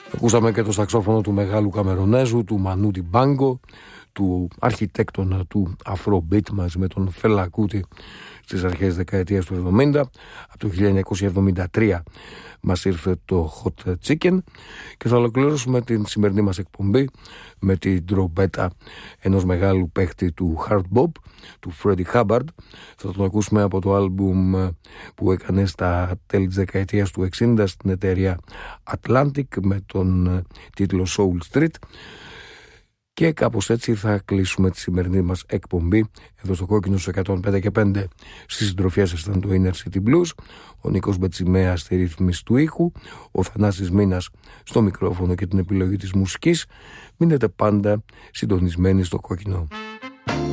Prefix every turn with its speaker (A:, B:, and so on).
A: Ακούσαμε και το σαξόφωνο του μεγάλου Καμερονέζου, του Μανού Ντιμπάνγκο, του αρχιτέκτονα του Afrobeat μαζί με τον Φέλα Κούτι στις αρχές δεκαετίας του 70. Από το 1973 μας ήρθε το Hot Chicken και θα ολοκληρώσουμε την σημερινή μας εκπομπή με την τρομπέτα ενός μεγάλου παίχτη του Hard Bop, του Freddie Hubbard. Θα τον ακούσουμε από το άλμπουμ που έκανε στα τέλη της δεκαετίας του 60 στην εταιρεία Atlantic με τον τίτλο Soul Street. Και κάπως έτσι θα κλείσουμε τη σημερινή μας εκπομπή εδώ στο Κόκκινο στους 105 και 5. Στη συντροφιά σας ήταν το Inner City Blues, ο Νίκος Μπετσιμέας στη ρύθμιση του ήχου, ο Θανάσης Μίνας στο μικρόφωνο και την επιλογή της μουσικής. Μείνετε πάντα συντονισμένοι στο Κόκκινο.